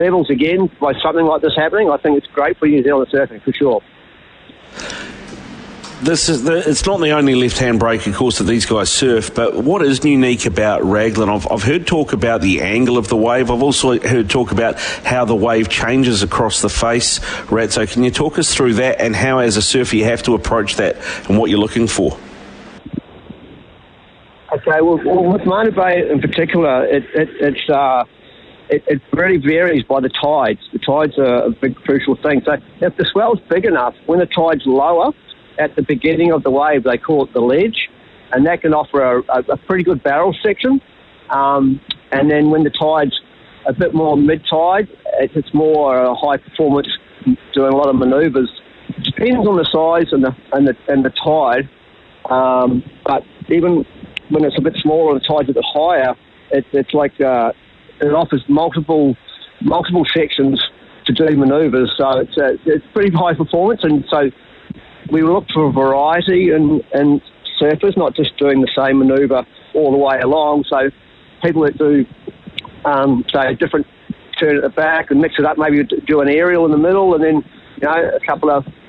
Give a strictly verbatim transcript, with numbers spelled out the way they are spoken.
levels again by something like this happening, I think it's great for New Zealand surfing, for sure. This is the, it's not the only left-hand break, of course, that these guys surf, but what is unique about Raglan? I've, I've heard talk about the angle of the wave. I've also heard talk about how the wave changes across the face, Rat. So can you talk us through that and how, as a surfer, you have to approach that and what you're looking for? Okay, well, well with Mana Bay in particular, it, it, it's uh, it, it really varies by the tides. The tides are a big crucial thing. So if the swell's big enough, when the tide's lower, at the beginning of the wave, they call it the ledge, and that can offer a, a, a pretty good barrel section. Um, and then when the tide's a bit more mid-tide, it's more uh, high performance, doing a lot of manoeuvres. It depends on the size and the and the, and the tide, um, but even when it's a bit smaller and the tide's a bit higher, it, it's like uh, it offers multiple multiple sections to do manoeuvres. So it's uh, it's pretty high performance, and so we look for a variety in, in surfers, not just doing the same manoeuvre all the way along. So people that do, um, say, a different turn at the back and mix it up, maybe do an aerial in the middle, and then, you know, a couple of